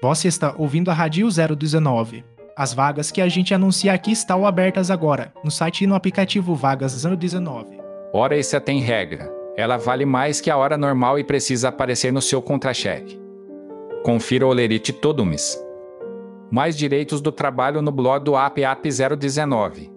Você está ouvindo a Rádio 019. As vagas que a gente anuncia aqui estão abertas agora, no site e no aplicativo Vagas 019. Hora extra tem regra. Ela vale mais que a hora normal e precisa aparecer no seu contra-cheque. Confira o Olerite todo mês. Mais direitos do trabalho no blog do AP 019.